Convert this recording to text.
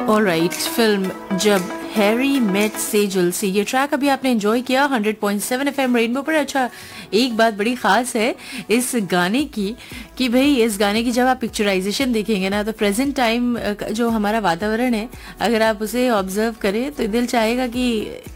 Alright, film जब Harry met Sejal से ये ट्रैक अभी आपने एंजॉय किया 100.7 एफएम रेनबो पर। अच्छा, एक बात बड़ी खास है इस गाने की कि भाई इस गाने की जब आप पिक्चराइजेशन देखेंगे ना तो प्रेजेंट टाइम जो हमारा वातावरण है अगर आप उसे ऑब्जर्व करें तो दिल चाहेगा कि